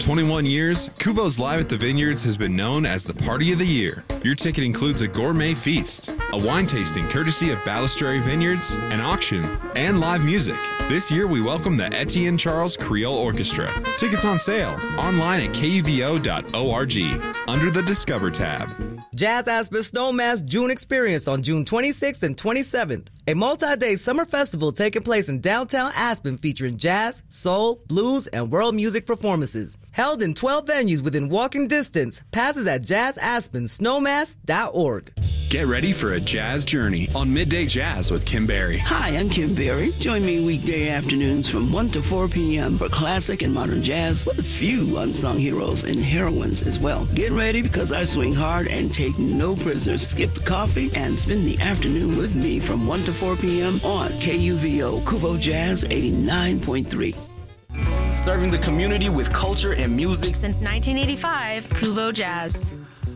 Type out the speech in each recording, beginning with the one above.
21 years, Kuvo's Live at the Vineyards has been known as the party of the year. Your ticket includes a gourmet feast, a wine tasting courtesy of Balistrary Vineyards, an auction, and live music. This year, we welcome the Etienne Charles Creole Orchestra. Tickets on sale online at kuvo.org under the Discover tab. Jazz Aspen Snowmass June Experience on June 26th and 27th. A multi-day summer festival taking place in downtown Aspen featuring jazz, soul, blues, and world music performances. Held in 12 venues within walking distance. Passes at jazzaspensnowmass.org. Get ready for a jazz journey on Midday Jazz with Kim Berry. Hi, I'm Kim Berry. Join me weekday afternoons from 1 to 4 p.m. for classic and modern jazz with a few unsung heroes and heroines as well. Get ready because I swing hard and take no prisoners. Skip the coffee and spend the afternoon with me from 1 to 4 p.m. on KUVO Kuvo Jazz 89.3. Serving the community with culture and music since 1985, Kuvo Jazz.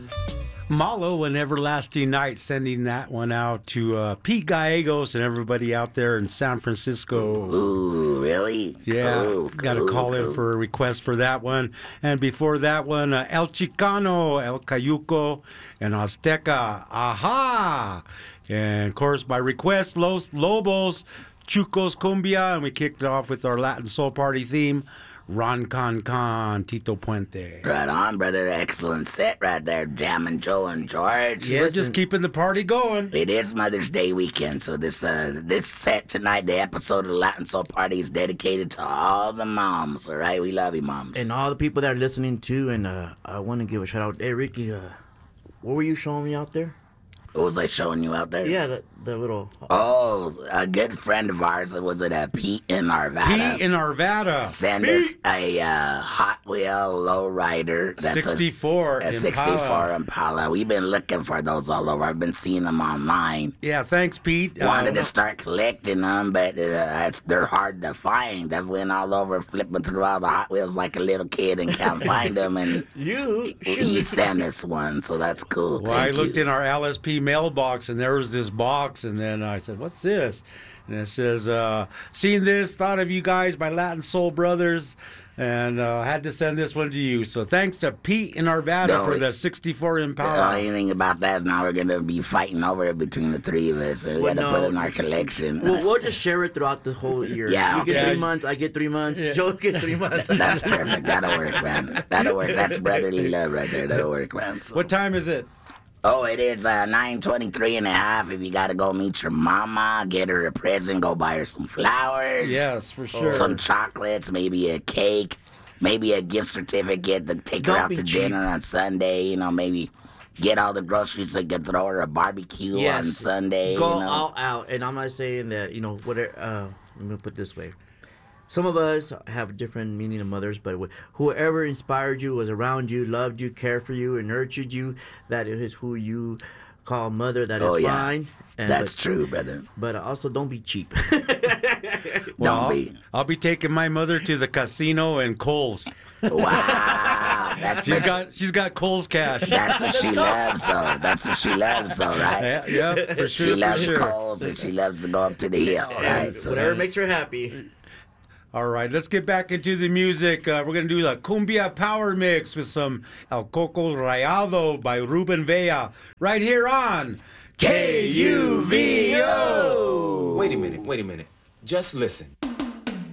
Malo and Everlasting Night, sending that one out to Pete Gallegos and everybody out there in San Francisco. Ooh, really? Yeah, got to call in for a request for that one. And before that one, El Chicano, El Cayuco, and Azteca, Aha! And of course, by request, Los Lobos, Chucos Cumbia, and we kicked it off with our Latin Soul Party theme. Ron Con, Tito Puente. Right on, brother. Excellent set right there, jamming Joe and George. Yes, we're just keeping the party going. It is Mother's Day weekend, so this set tonight, the episode of the Latin Soul Party, is dedicated to all the moms, all right? We love you, moms. And all the people that are listening, too, and I want to give a shout-out. Hey, Ricky, what were you showing me out there? What was I showing you out there? Yeah, the little... Oh, a good friend of ours, was it Pete in Arvada? Pete in Arvada. Send us a Hot Wheel lowrider. That's 64 a 64 Impala. We've been looking for those all over. I've been seeing them online. Yeah, thanks, Pete. Wanted to start collecting them, but they're hard to find. I've went all over flipping through all the Hot Wheels like a little kid and can't find them. And he sent us one, so that's cool. Well, I looked in our LSP mailbox, and there was this box, and then I said, what's this? And it says, seen this, thought of you guys, my Latin Soul brothers, and had to send this one to you. So thanks to Pete in Arvada for the 64 Impala. The only thing about that is now we're going to be fighting over it between the three of us. So we got to put it in our collection. We'll just share it throughout the whole year. Yeah, you get 3 months, I get 3 months, Joe gets 3 months. That's perfect. That'll work, man. That'll work. That's brotherly love right there. That'll work, man. So. What time is it? Oh, it is 9:23 and a half. If you got to go meet your mama, get her a present, go buy her some flowers. Yes, for sure. Some chocolates, maybe a cake, maybe a gift certificate to take her out to dinner on Sunday. You know, maybe get all the groceries so you can throw her a barbecue on Sunday. Go all out. And I'm not saying that, whatever. I'm going to put it this way. Some of us have different meaning of mothers, but whoever inspired you, was around you, loved you, cared for you, and nurtured you, that is who you call mother. That is fine. That's true, brother. But also, don't be cheap. Don't be. I'll be taking my mother to the casino and Kohl's. Wow. She's got Kohl's cash. That's what she loves, though. That's what she loves, though, right? Yeah, for sure. She loves Kohl's, and she loves to go up to the hill, right? So whatever makes her happy. All right, let's get back into the music. We're going to do the Cumbia Power Mix with some El Coco Rayado by Ruben Villa right here on KUVO. Wait a minute. Just listen.